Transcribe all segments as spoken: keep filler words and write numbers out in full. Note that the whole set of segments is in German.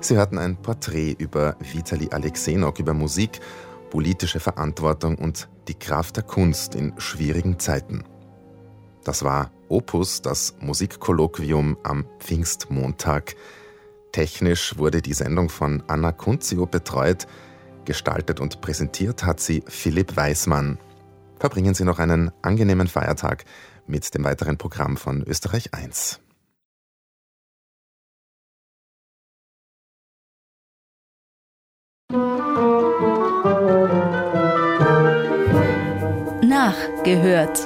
Sie hörten ein Porträt über Vitali Alexenok, über Musik, politische Verantwortung und die Kraft der Kunst in schwierigen Zeiten. Das war Opus, das Musikkolloquium am Pfingstmontag. Technisch wurde die Sendung von Anna Kunzio betreut. Gestaltet und präsentiert hat sie Philipp Weismann. Verbringen Sie noch einen angenehmen Feiertag mit dem weiteren Programm von Österreich eins. Nachgehört.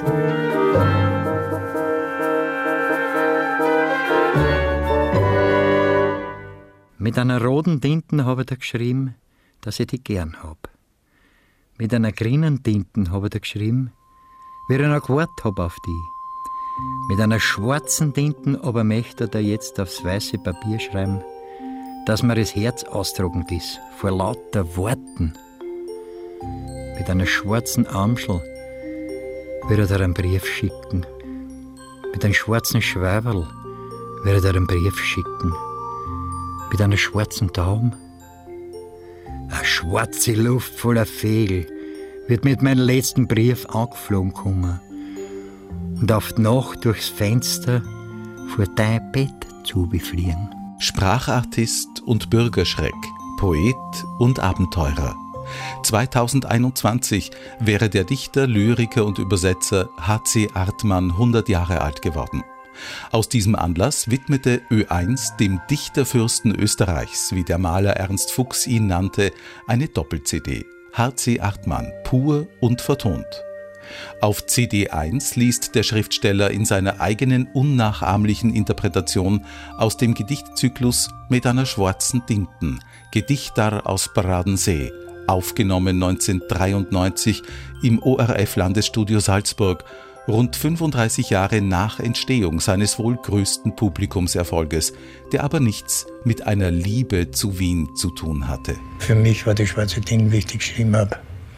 Mit einer roten Tinte habe ich da geschrieben, dass ich die gern hab. Mit einer grünen Tinte habe ich da geschrieben, wie ich noch gewartet hab auf die. Mit einer schwarzen Tinte aber möchte ich da jetzt aufs weiße Papier schreiben, dass mir das Herz austrocknet ist, vor lauter Worten. Mit einer schwarzen Amschel will ich dir einen Brief schicken. Mit einem schwarzen Schweiberl will ich dir einen Brief schicken. Mit einer schwarzen Taube. Eine schwarze Luft voller Vögel wird mit meinem letzten Brief angeflogen kommen und auf die Nacht durchs Fenster vor dein Bett zu befliegen. Sprachartist und Bürgerschreck, Poet und Abenteurer. zweitausendeinundzwanzig wäre der Dichter, Lyriker und Übersetzer H C Artmann hundert Jahre alt geworden. Aus diesem Anlass widmete Ö eins dem Dichterfürsten Österreichs, wie der Maler Ernst Fuchs ihn nannte, eine Doppel-C D. H C Artmann, pur und vertont. Auf C D eins liest der Schriftsteller in seiner eigenen unnachahmlichen Interpretation aus dem Gedichtzyklus Mit einer schwarzen Tinten, Gedichtar aus Baradensee, aufgenommen neunzehnhundertdreiundneunzig im O R F-Landesstudio Salzburg, rund fünfunddreißig Jahre nach Entstehung seines wohl größten Publikumserfolges, der aber nichts mit einer Liebe zu Wien zu tun hatte. Für mich war die schwarze Tinte, wie ich die geschrieben habe,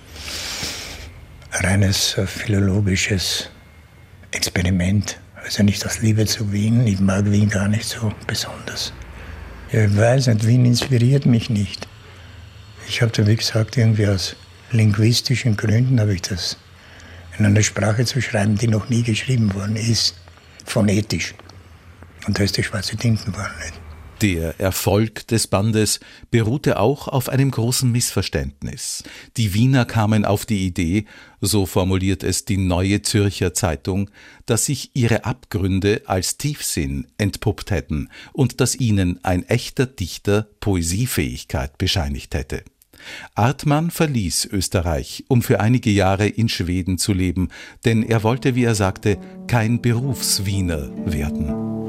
ein reines philologisches Experiment. Also nicht aus Liebe zu Wien, ich mag Wien gar nicht so besonders. Ja, ich weiß nicht, Wien inspiriert mich nicht. Ich habe da, wie gesagt, irgendwie aus linguistischen Gründen habe ich das in einer Sprache zu schreiben, die noch nie geschrieben worden ist, phonetisch. Und da ist die schwarze Tinte geworden. Der Erfolg des Bandes beruhte auch auf einem großen Missverständnis. Die Wiener kamen auf die Idee, so formuliert es die Neue Zürcher Zeitung, dass sich ihre Abgründe als Tiefsinn entpuppt hätten und dass ihnen ein echter Dichter Poesiefähigkeit bescheinigt hätte. Artmann verließ Österreich, um für einige Jahre in Schweden zu leben, denn er wollte, wie er sagte, kein Berufswiener werden.